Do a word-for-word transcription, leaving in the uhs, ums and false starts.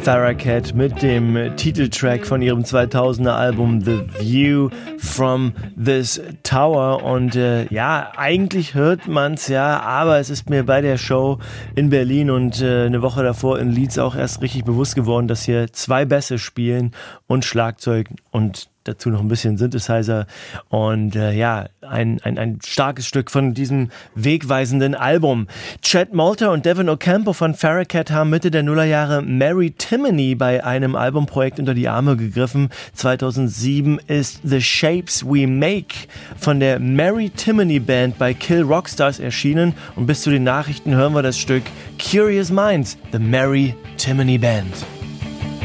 Farrakhat mit dem Titeltrack von ihrem zweitausender Album The View from this Tower. Und äh, ja, eigentlich hört man's ja, aber es ist mir bei der Show in Berlin und äh, eine Woche davor in Leeds auch erst richtig bewusst geworden, dass hier zwei Bässe spielen und Schlagzeug und dazu noch ein bisschen Synthesizer und äh, ja, ein, ein, ein starkes Stück von diesem wegweisenden Album. Chet Moulter und Devin Ocampo von Farrakhat haben Mitte der Nullerjahre Mary Timony bei einem Albumprojekt unter die Arme gegriffen. zweitausendsieben ist The Shapes We Make von der Mary Timony Band bei Kill Rockstars erschienen und bis zu den Nachrichten hören wir das Stück Curious Minds, The Mary Timony Band.